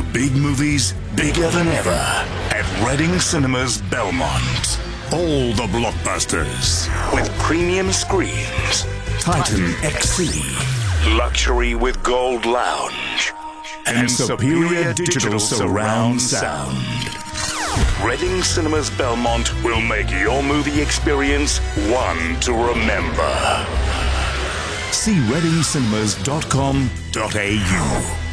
Big movies, bigger than ever, at Reading Cinemas Belmont. All the blockbusters, with premium screens, Titan XC, luxury with Gold Lounge, and superior digital surround sound. Reading Cinemas Belmont will make your movie experience one to remember. See readingcinemas.com.au.